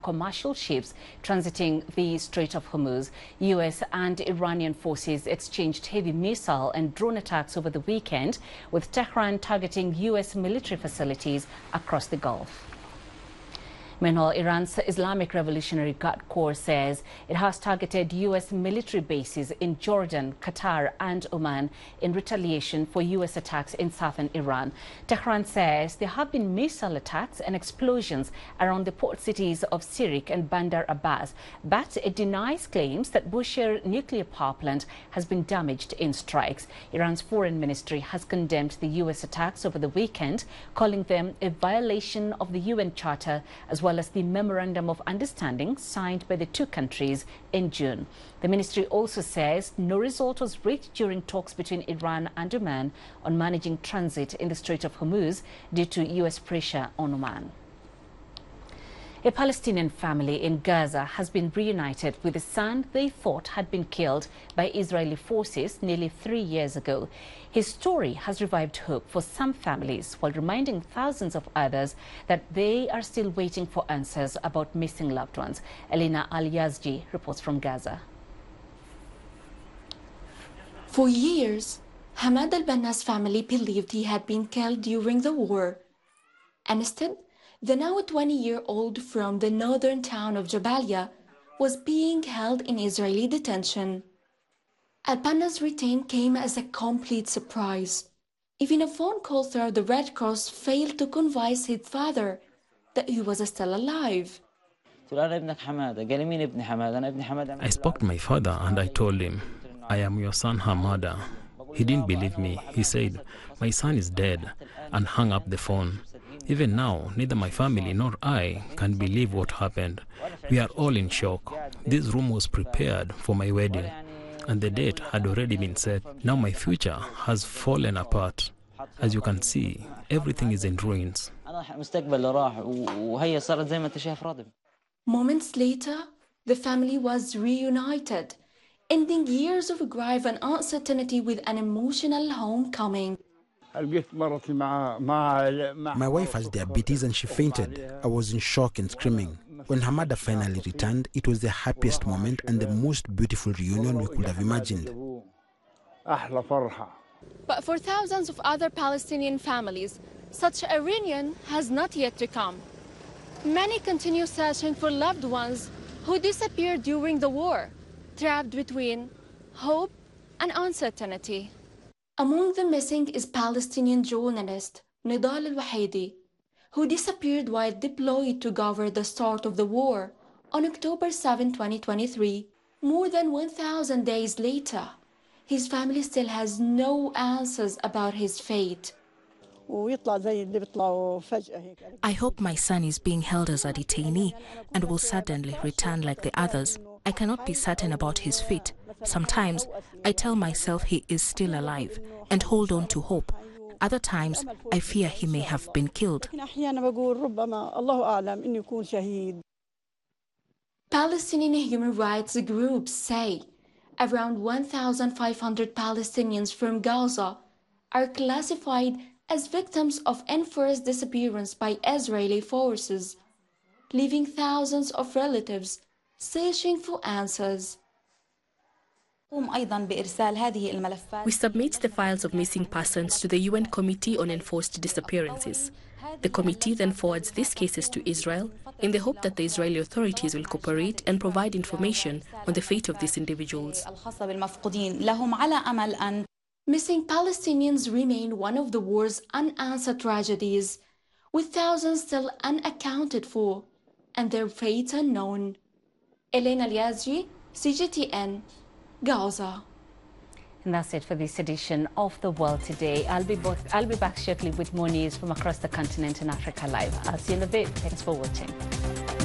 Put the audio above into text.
commercial ships transiting the Strait of Hormuz. U.S. and Iranian forces exchanged heavy missile and drone attacks over the weekend, with Tehran targeting U.S. military facilities across the Gulf. Meanwhile, Iran's Islamic Revolutionary Guard Corps says it has targeted U.S. military bases in Jordan, Qatar and Oman in retaliation for U.S. attacks in southern Iran. Tehran says there have been missile attacks and explosions around the port cities of Sirik and Bandar Abbas, but it denies claims that Bushehr nuclear power plant has been damaged in strikes. Iran's foreign ministry has condemned the U.S. attacks over the weekend, calling them a violation of the UN Charter as well as the Memorandum of Understanding signed by the two countries in June. The ministry also says no result was reached during talks between Iran and Oman on managing transit in the Strait of Hormuz due to U.S. pressure on Oman. A Palestinian family in Gaza has been reunited with a son they thought had been killed by Israeli forces nearly 3 years ago. His story has revived hope for some families while reminding thousands of others that they are still waiting for answers about missing loved ones. Elena Al-Yazji reports from Gaza. For years, Hamad al-Banna's family believed he had been killed during the war. And instead, the now 20-year-old from the northern town of Jabalia was being held in Israeli detention. Al-Banna's return came as a complete surprise. Even a phone call through the Red Cross failed to convince his father that he was still alive. I spoke to my father and I told him, "I am your son Hamada." He didn't believe me. He said, "My son is dead," and hung up the phone. Even now, neither my family nor I can believe what happened. We are all in shock. This room was prepared for my wedding, and the date had already been set. Now my future has fallen apart. As you can see, everything is in ruins. Moments later, the family was reunited, ending years of grief and uncertainty with an emotional homecoming. My wife has diabetes and she fainted. I was in shock and screaming. When Hamada finally returned, it was the happiest moment and the most beautiful reunion we could have imagined. But for thousands of other Palestinian families, such a reunion has not yet to come. Many continue searching for loved ones who disappeared during the war, trapped between hope and uncertainty. Among the missing is Palestinian journalist Nidal al-Wahidi, who disappeared while deployed to cover the start of the war on October 7, 2023. More than 1,000 days later, his family still has no answers about his fate. I hope my son is being held as a detainee and will suddenly return like the others. I cannot be certain about his fate. Sometimes I tell myself he is still alive and hold on to hope. Other times I fear he may have been killed. Palestinian human rights groups say around 1,500 Palestinians from Gaza are classified as victims of enforced disappearance by Israeli forces, leaving thousands of relatives searching for answers. We submit the files of missing persons to the UN Committee on Enforced Disappearances. The committee then forwards these cases to Israel in the hope that the Israeli authorities will cooperate and provide information on the fate of these individuals. Missing Palestinians remain one of the war's unanswered tragedies, with thousands still unaccounted for and their fate unknown. Elena Al-Yazji, CGTN, Gaza. And that's it for this edition of The World Today. I'll be back shortly with more news from across the continent and Africa Live. I'll see you in a bit. Thanks for watching.